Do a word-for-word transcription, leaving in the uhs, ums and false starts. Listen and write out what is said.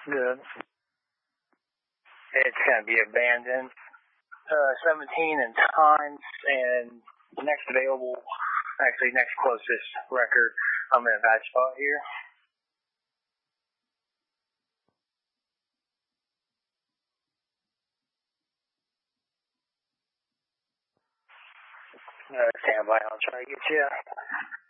Good. It's going to be abandoned. Uh, seventeen in times, and next available, actually next closest record, I'm in a bad spot here. Uh, stand by, I'll try to get you.